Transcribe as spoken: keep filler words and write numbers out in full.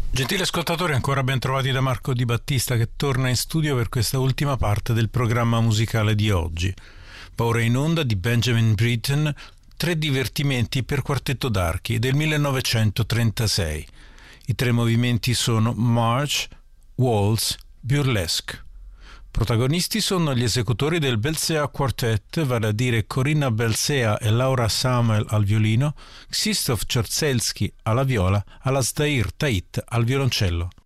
Gentili ascoltatori, ancora ben trovati da Marco Di Battista, che torna in studio per questa ultima parte del programma musicale di oggi. Va ora in onda di Benjamin Britten, Tre divertimenti per quartetto d'archi del millenovecentotrentasei. I tre movimenti sono March, Waltz, Burlesque. Protagonisti sono gli esecutori del Belcea Quartet, vale a dire Corinna Belcea e Laura Samuel al violino, Krzysztof Czorzelski alla viola, Alasdair Tait al violoncello.